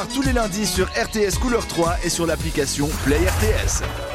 tous les lundis sur RTS Couleur 3 et sur l'application Play RTS.